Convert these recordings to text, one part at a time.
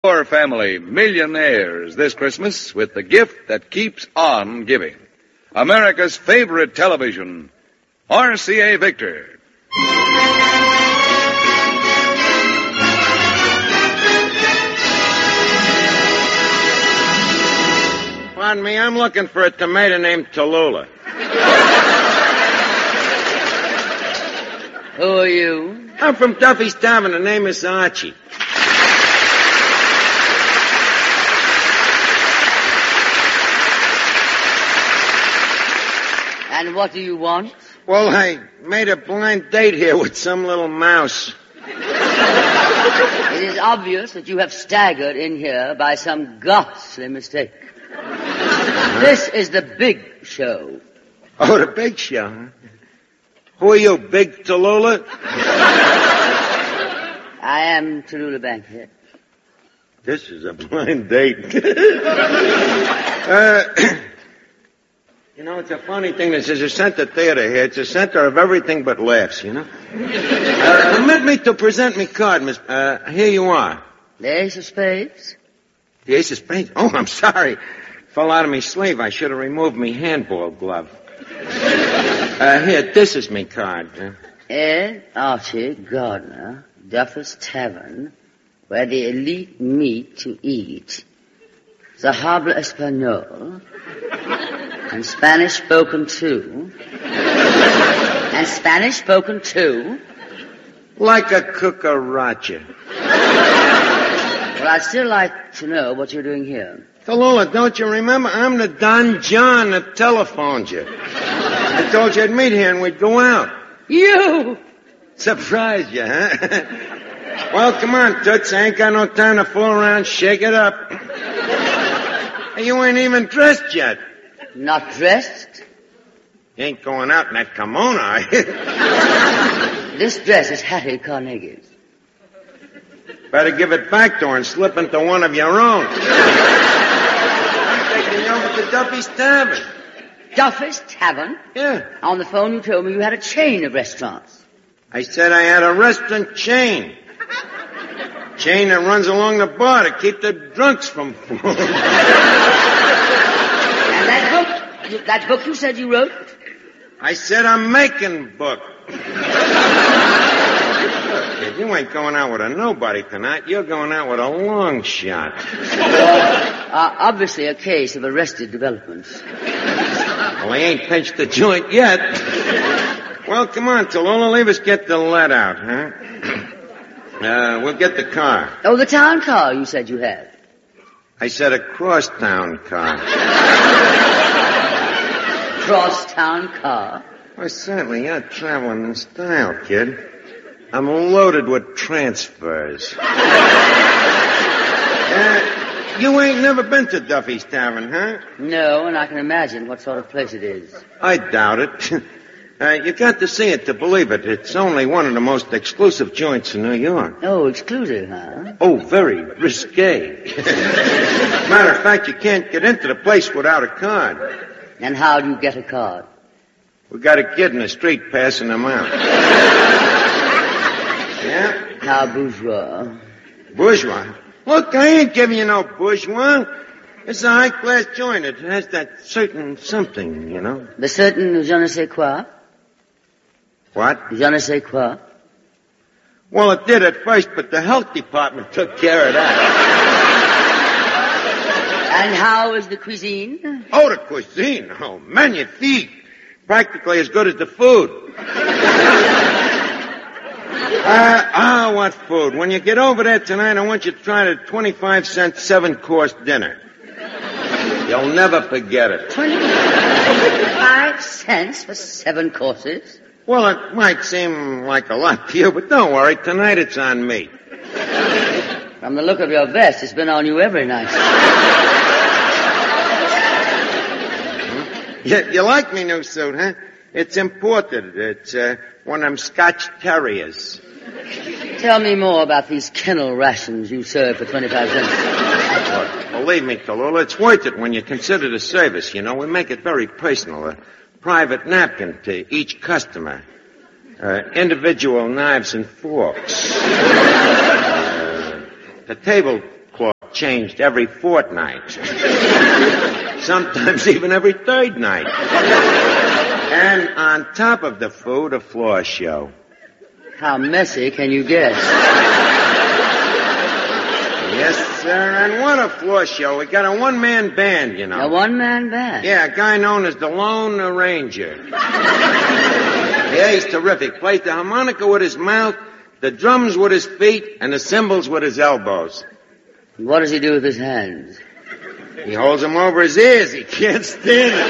Your family millionaires this Christmas with the gift that keeps on giving. America's favorite television, RCA Victor. Pardon me, I'm looking for a tomato named Tallulah. Who are you? I'm from Duffy's Tavern. The name is Archie. And what do you want? Well, I made a blind date here with some little mouse. It is obvious that you have staggered in here by some ghastly mistake. This is the big show. Oh, the big show, huh? Who are you, Big Tallulah? I am Tallulah Bankhead. This is a blind date. You know, it's a funny thing. This is a center theater here. It's a center of everything but laughs, you know. Permit me to present me card, miss. Here you are. The ace of spades? The ace of spades? Oh, I'm sorry. Fell out of me sleeve. I should have removed me handball glove. Here, this is me card. Ed Archie Gardner, Duffy's Tavern, where the elite meet to eat. The Hable Espanol, and Spanish spoken too. And Spanish spoken too. Like a cucaracha. Well, I'd still like to know what you're doing here. Tallulah, don't you remember? I'm the Don John that telephoned you. I told you I'd meet here and we'd go out. You! Surprised you, huh? Well, come on, Toots. I ain't got no time to fool around. Shake it up. Hey, you ain't even dressed yet. Not dressed? You ain't going out in that kimono, are you? This dress is Hattie Carnegie's. Better give it back to her and slip into one of your own. I'm taking you over to Duffy's Tavern. Duffy's Tavern? Yeah. On the phone you told me you had a chain of restaurants. I said I had a restaurant chain. Chain that runs along the bar to keep the drunks from flowing. And that book you said you wrote? I said I'm making book. Kid, you ain't going out with a nobody tonight. You're going out with a long shot. Obviously a case of arrested development. Well, he ain't pinched the joint yet. Well, come on, Tallulah, leave us get the lead out, huh? We'll get the car. Oh, the town car you said you had. I said a cross-town car. Cross-town car? Well, certainly, you're traveling in style, kid. I'm loaded with transfers. You ain't never been to Duffy's Tavern, huh? No, and I can imagine what sort of place it is. I doubt it. You got to see it to believe it. It's only one of the most exclusive joints in New York. Oh, exclusive, huh? Oh, very risque. Matter of fact, you can't get into the place without a card. And how do you get a card? We got a kid in the street passing them out. Yeah? How bourgeois. Bourgeois? Look, I ain't giving you no bourgeois. It's a high-class joint. It has that certain something, you know. The certain je ne sais quoi? What? Je ne sais quoi? Well, it did at first, but the health department took care of that. And how is the cuisine? Oh, the cuisine. Oh, magnifique. Practically as good as the food. What food? When you get over there tonight, I want you to try the 25-cent 7-course dinner. You'll never forget it. 25 cents for 7 courses? Well, it might seem like a lot to you, but don't worry. Tonight it's on me. From the look of your vest, it's been on you every night. You like me new suit, huh? It's imported. It's one of them Scotch Terriers. Tell me more about these kennel rations you serve for 25 cents. Believe me, Tallulah, it's worth it when you consider the service, you know. We make it very personal. A private napkin to each customer. Individual knives and forks. The tablecloth changed every fortnight. Sometimes even every third night. And on top of the food, a floor show. How messy can you get? Yes, sir, and what a floor show. We got a one-man band, you know. A one-man band? Yeah, a guy known as the Lone Ranger. Yeah, he's terrific. Plays the harmonica with his mouth, the drums with his feet, and the cymbals with his elbows. What does he do with his hands? He holds them over his ears. He can't stand it.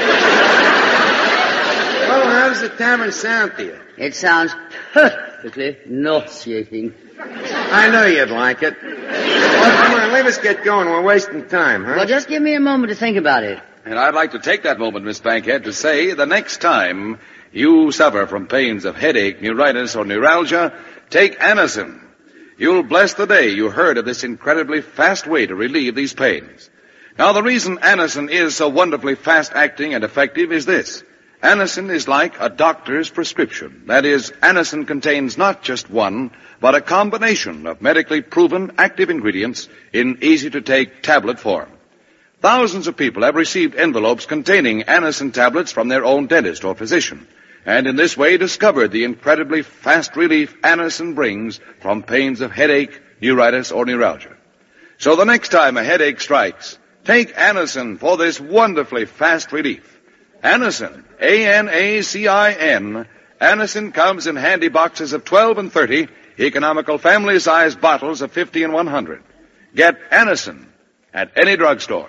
Well, how does the tavern sound to you? It sounds perfectly nauseating. I know you'd like it. Well, come on, let us get going. We're wasting time, huh? Well, just give me a moment to think about it. And I'd like to take that moment, Miss Bankhead, to say the next time you suffer from pains of headache, neuritis, or neuralgia, take Anacin. You'll bless the day you heard of this incredibly fast way to relieve these pains. Now, the reason Anacin is so wonderfully fast-acting and effective is this. Anacin is like a doctor's prescription. That is, Anacin contains not just one, but a combination of medically proven active ingredients in easy-to-take tablet form. Thousands of people have received envelopes containing Anacin tablets from their own dentist or physician, and in this way discovered the incredibly fast relief Anacin brings from pains of headache, neuritis, or neuralgia. So the next time a headache strikes, take Anacin for this wonderfully fast relief. Anacin, A-N-A-C-I-N. Anacin comes in handy boxes of 12 and 30, economical family-sized bottles of 50 and 100. Get Anacin at any drugstore.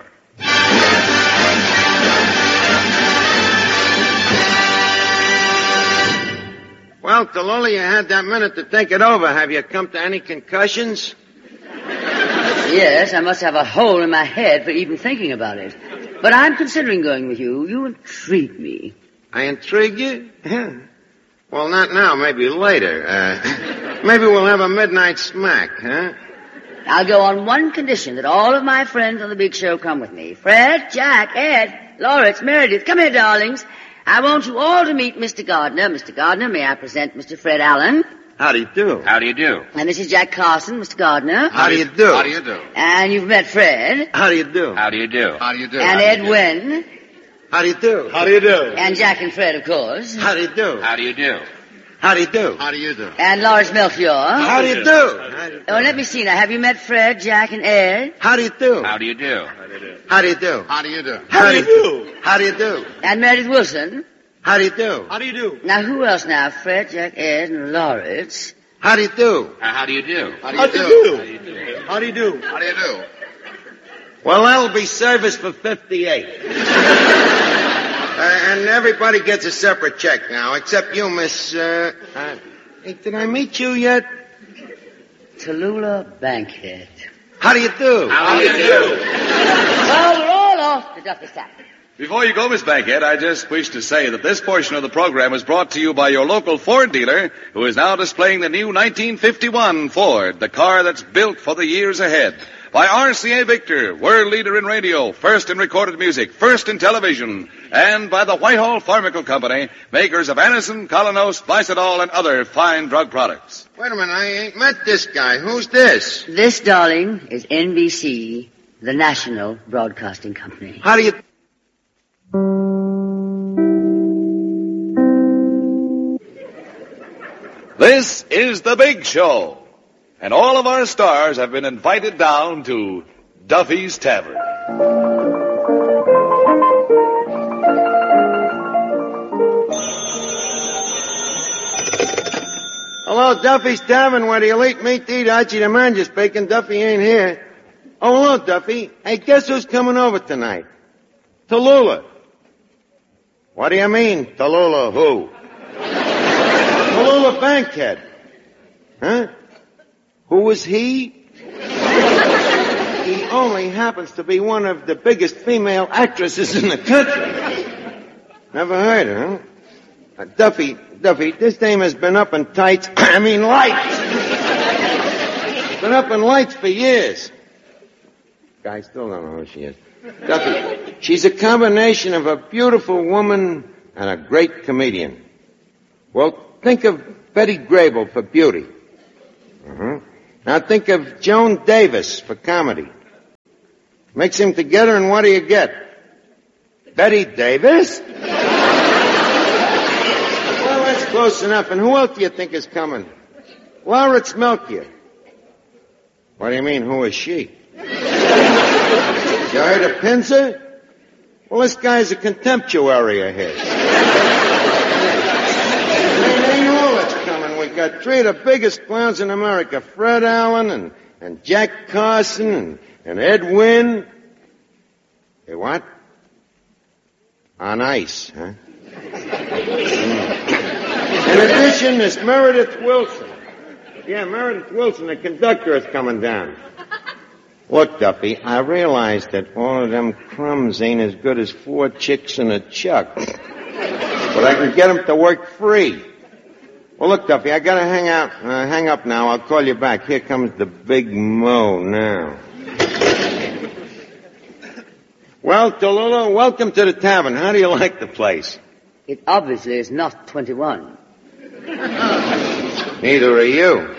Well, Tallulah, you had that minute to think it over. Have you come to any concussions? Yes, I must have a hole in my head for even thinking about it. But I'm considering going with you. You intrigue me. I intrigue you? Well, not now. Maybe later. Maybe we'll have a midnight smack, huh? I'll go on one condition, that all of my friends on the big show come with me. Fred, Jack, Ed, Lawrence, Meredith. Come here, darlings. I want you all to meet Mr. Gardner. Mr. Gardner, may I present Mr. Fred Allen? How do you do? How do you do? And this is Jack Carson, Mr. Gardner. How do you do? How do you do? And you've met Fred. How do you do? How do you do? How do you do? And Ed Wynn. How do you do? How do you do? And Jack and Fred, of course. How do you do? How do you do? How do you do? How do you do? And Lawrence Melchior. How do you do? Oh, let me see now. Have you met Fred, Jack, and Ed? How do you do? How do you do? How do you do? How do you do? How do you do? How do you do? And Meredith Wilson. How do you do? How do you do? Now, who else now? Fred, Jack, Ed, and Lawrence. How do you do? How do you do? How How do you do? How do you do? How do you do? Well, that'll be service for 58. And everybody gets a separate check now, except you, Miss, hey, did I meet you yet? Tallulah Bankhead. How do you do? How do you do? Well, we're all off to Duffy Sack. Before you go, Miss Bankhead, I just wish to say that this portion of the program is brought to you by your local Ford dealer, who is now displaying the new 1951 Ford, the car that's built for the years ahead. By RCA Victor, world leader in radio, first in recorded music, first in television, and by the Whitehall Pharmaceutical Company, makers of Anacin, Colonos, Vicodol, and other fine drug products. Wait a minute, I ain't met this guy. Who's this? This, darling, is NBC, the National Broadcasting Company. How do you... This is The Big Show, and all of our stars have been invited down to Duffy's Tavern. Hello, Duffy's Tavern, where the elite meat to eat. Archie the manager speaking. Duffy ain't here. Oh, hello, Duffy. Hey, guess who's coming over tonight? Tallulah. What do you mean, Tallulah who? Tallulah Bankhead. Huh? Who is he? He only happens to be one of the biggest female actresses in the country. Never heard her, huh? Duffy, this dame has been up in lights. Been up in lights for years. Guys still don't know who she is. Duffy, she's a combination of a beautiful woman and a great comedian. Well, think of Betty Grable for beauty. Now think of Joan Davis for comedy. Mix them together, and what do you get? Betty Davis? Well, that's close enough. And who else do you think is coming? Lawrence Melchior. What do you mean, who is she? You heard of Pinzer? Well, this guy's a contemptuary of his. It ain't all that's coming. We got three of the biggest clowns in America. Fred Allen and Jack Carson and Ed Wynn. Hey, what? On ice, huh? In addition, there's Meredith Wilson. Yeah, Meredith Wilson, the conductor, is coming down. Look, Duffy, I realize that all of them crumbs ain't as good as 4 chicks and a chuck. But I can get them to work free. Well, look, Duffy, I gotta hang up now. I'll call you back. Here comes the big Mo now. Well, Tallulah, welcome to the tavern. How do you like the place? It obviously is not 21. Neither are you.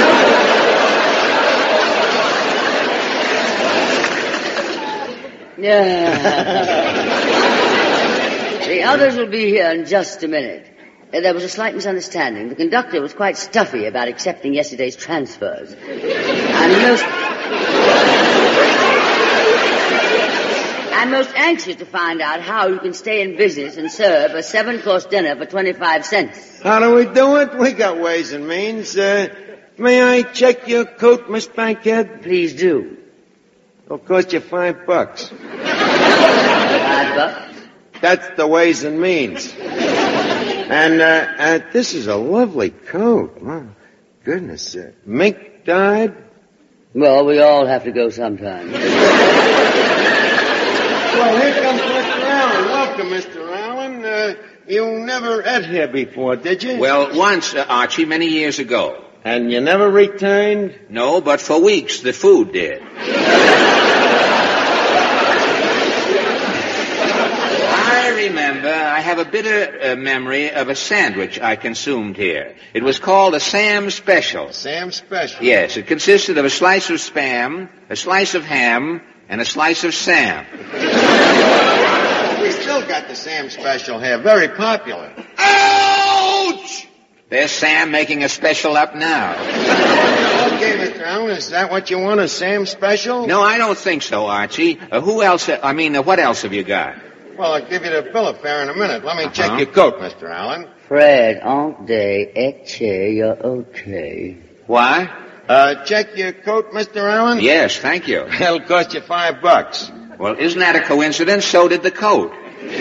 The others will be here in just a minute. There was a slight misunderstanding. The conductor was quite stuffy about accepting yesterday's transfers. I'm most anxious to find out how you can stay in business and serve a 7-course dinner for 25 cents. How do we do it? We got ways and means. May I check your coat, Miss Bankhead? Please do. It'll cost you $5. $5? That's the ways and means. And this is a lovely coat. My goodness. Mink dyed? Well, we all have to go sometime. Well, here comes Mr. Allen. Welcome, Mr. Allen. You never ate here before, did you? Well, once, Archie, many years ago. And you never returned? No, but for weeks the food did. I remember, I have a bitter memory of a sandwich I consumed here. It was called a Sam Special. Sam Special? Yes, it consisted of a slice of Spam, a slice of ham, and a slice of Sam. We still got the Sam Special here. Very popular. Ouch! There's Sam making a special up now. Okay, Mr. Allen, is that what you want, a Sam Special? No, I don't think so, Archie. What else have you got? Well, I'll give you the bill of fare in a minute. Let me check your coat, Mr. Allen. Fred, en day, etche, you're okay. Why? Check your coat, Mr. Allen? Yes, thank you. It'll cost you $5. Well, isn't that a coincidence? So did the coat.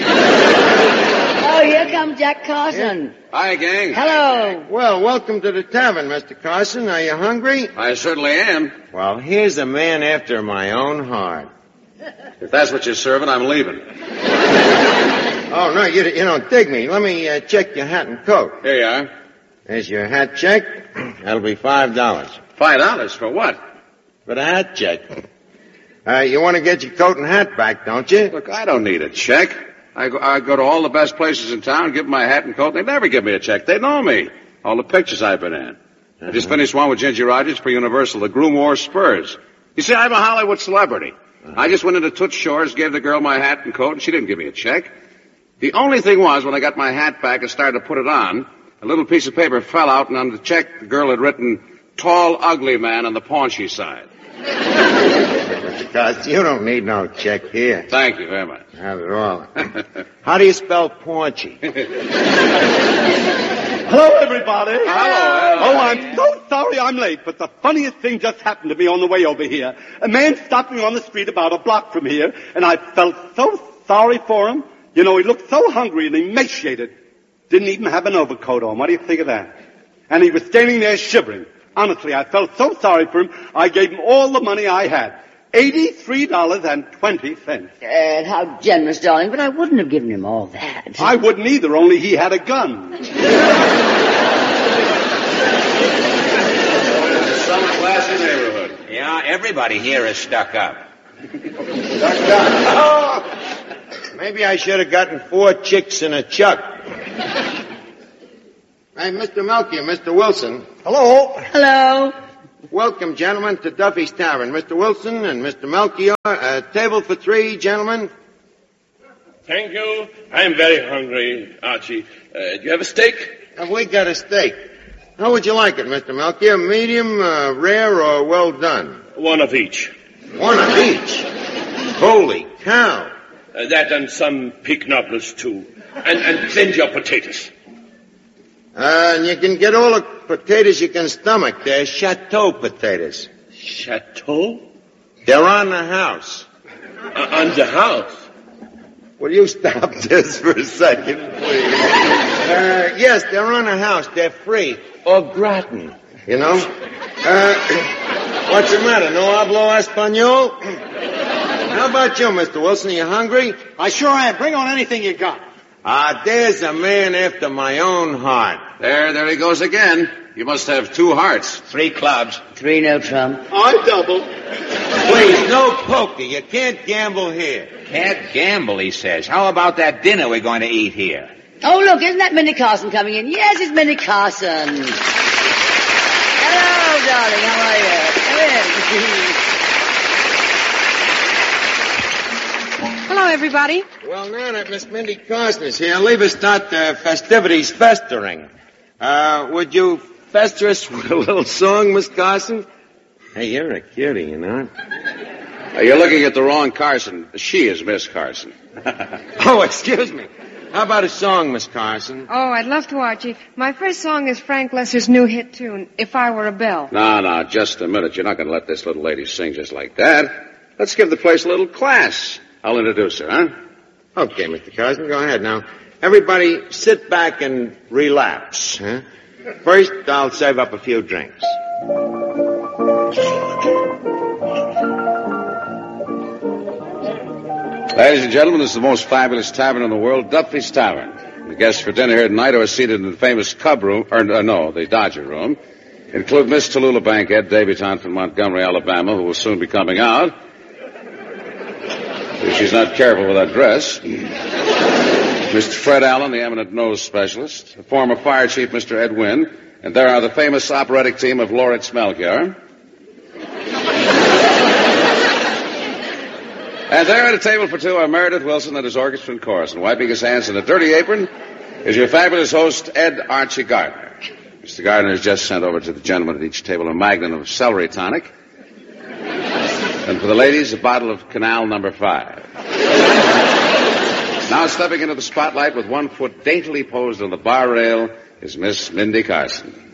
Oh, here comes Jack Carson. Hi, gang. Hello. Well, welcome to the tavern, Mr. Carson. Are you hungry? I certainly am. Well, here's a man after my own heart. If that's what you're serving, I'm leaving. Oh, no, you don't dig me. Let me check your hat and coat. Here you are. There's your hat check. That'll be $5. $5 for what? For the hat check. You want to get your coat and hat back, don't you? Look, I don't need a check. I go to all the best places in town, give them my hat and coat. They never give me a check. They know me. All the pictures I've been in. I just finished one with Ginger Rogers for Universal, the Groom Wore Spurs. You see, I'm a Hollywood celebrity. I just went into Toots Shores, gave the girl my hat and coat, and she didn't give me a check. The only thing was, when I got my hat back and started to put it on, a little piece of paper fell out, and on the check, the girl had written, "Tall, ugly man" on the paunchy side. Mr. Carson, you don't need no check here. Thank you very much. Not at all. How do you spell paunchy? Hello, everybody. Hello. Oh, I'm so sorry I'm late, but the funniest thing just happened to me on the way over here. A man stopped me on the street about a block from here, and I felt so sorry for him. You know, he looked so hungry and emaciated. Didn't even have an overcoat on. What do you think of that? And he was standing there shivering. Honestly, I felt so sorry for him, I gave him all the money I had. $83.20. Ed, how generous, darling, but I wouldn't have given him all that. I wouldn't either, only he had a gun. It's some classy neighborhood. Yeah, everybody here is stuck up. Oh, maybe I should have gotten 4 chicks and a chuck. Hey, Mr. Melchior, Mr. Wilson. Hello. Hello. Welcome, gentlemen, to Duffy's Tavern. Mr. Wilson and Mr. Melchior, a table for 3, gentlemen. Thank you. I'm very hungry, Archie. Do you have a steak? Have we got a steak? How would you like it, Mr. Melchior? Medium, rare, or well done? One of each. One of each? Holy cow. That and some pig nubblers, too. And plenty of potatoes. And you can get all the potatoes you can stomach. They're chateau potatoes. Chateau? They're on the house. On the house? Will you stop this for a second, please? Yes, they're on the house. They're free. Au gratin, you know? What's the matter? No hablo español? How about you, Mr. Wilson? Are you hungry? I sure am. Bring on anything you got. There's a man after my own heart. There he goes again. You must have 2 hearts. 3 clubs. 3 no trump. I double. Please, no poker. You can't gamble here. Can't gamble, he says. How about that dinner we're going to eat here? Oh, look, isn't that Minnie Carson coming in? Yes, it's Minnie Carson. Hello, darling. How are you? Come in. Hello, everybody. Well, now that Miss Mindy Carson is here, leave us start the festivities festering. Would you fester us with a little song, Miss Carson? Hey, you're a cutie, you know. You're looking at the wrong Carson. She is Miss Carson. Oh, excuse me. How about a song, Miss Carson? Oh, I'd love to, Archie. My first song is Frank Lesser's new hit tune, If I Were a Bell. No, just a minute. You're not going to let this little lady sing just like that. Let's give the place a little class. I'll introduce her, huh? Okay, Mr. Carson, go ahead now. Everybody sit back and relax. Huh? First, I'll save up a few drinks. Ladies and gentlemen, this is the most fabulous tavern in the world, Duffy's Tavern. The guests for dinner here tonight are seated in the famous Cub Room, the Dodger Room. Include Miss Tallulah Bankhead, debutante from Montgomery, Alabama, who will soon be coming out. If she's not careful with that dress. Mr. Fred Allen, the eminent nose specialist. The former fire chief, Mr. Ed Wynn. And there are the famous operatic team of Lawrence Melchior. And there at a table for 2 are Meredith Wilson and his orchestra and chorus. And wiping his hands in a dirty apron is your fabulous host, Ed Archie Gardner. Mr. Gardner has just sent over to the gentlemen at each table a magnum of celery tonic. And for the ladies, a bottle of Canal No. 5. Now stepping into the spotlight with 1 foot daintily posed on the bar rail is Miss Mindy Carson.